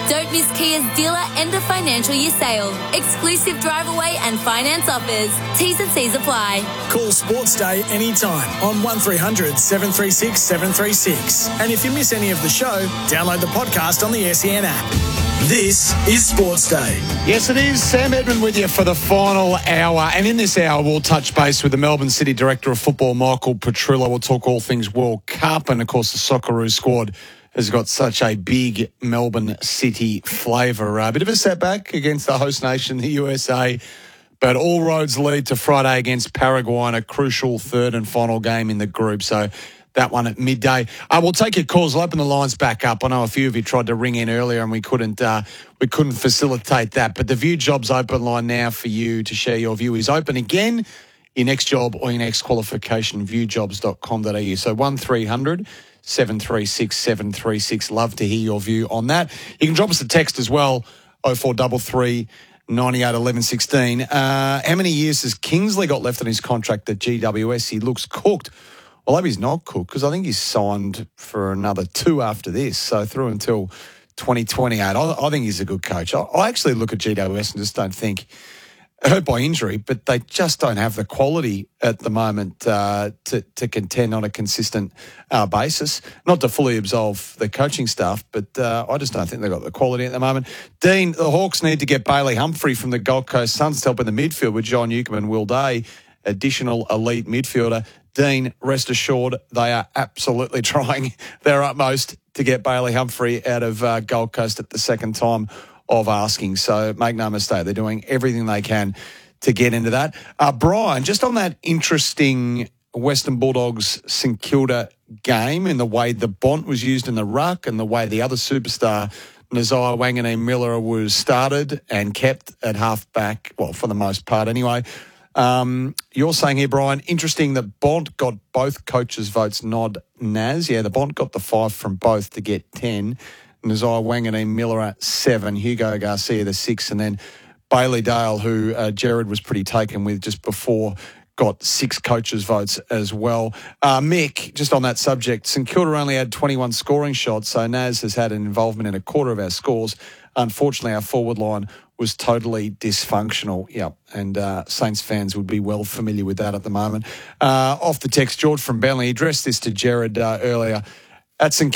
Don't miss Kia's dealer end of financial year sale. Exclusive drive away and finance offers. T's and C's apply. Call Sports Day anytime on 1300 736 736. And if you miss any of the show, download the podcast on the SEN app. This is Sports Day. Yes, it is. Sam Edmund with you for the final hour. And in this hour, we'll touch base with the Melbourne City Director of Football, Michael Petrillo. We'll talk all things World Cup. And, of course, the Socceroos squad has got such a big Melbourne City flavour. A bit of a setback against the host nation, the USA. But all roads lead to Friday against Paraguay, a crucial third and final game in the group. So that one at midday. We'll take your calls. We'll open the lines back up. I know a few of you tried to ring in earlier and we couldn't facilitate that. But the View Jobs open line now for you to share your view is open again. Your next job or your next qualification, viewjobs.com.au. So 1300 736 736. Love to hear your view on that. You can drop us a text as well, 0433 98 11 16. How many years has Kingsley got left on his contract at GWS? He looks cooked. Well, I hope he's not cooked because I think he's signed for another 2 after this, so through until 2028. I think he's a good coach. I actually look at GWS and just don't think, hurt by injury, but they just don't have the quality at the moment to contend on a consistent basis. Not to fully absolve the coaching staff, but I just don't think they've got the quality at the moment. Dean, the Hawks need to get Bailey Humphrey from the Gold Coast Suns to help in the midfield with John Newcombe and Will Day, additional elite midfielder. Dean, rest assured, they are absolutely trying their utmost to get Bailey Humphrey out of Gold Coast at the second time of asking. So make no mistake, they're doing everything they can to get into that. Brian, just on that interesting Western Bulldogs St Kilda game and the way the Bont was used in the ruck and the way the other superstar, Nazai Wanganeen Miller, was started and kept at half-back, well, for the most part anyway. You're saying here, Brian, interesting that Bont got both coaches' votes, nod Naz. Yeah, the Bont got the 5 from both to get 10. Nazai Wanganeen Miller at 7, Hugo Garcia the 6, and then Bailey Dale, who Jared was pretty taken with just before, got 6 coaches' votes as well. Mick, just on that subject, St Kilda only had 21 scoring shots, so Naz has had an involvement in a quarter of our scores. Unfortunately, our forward line was totally dysfunctional. Yeah, and Saints fans would be well familiar with that at the moment. Off the text, George from Burnley addressed this to Jared earlier. At St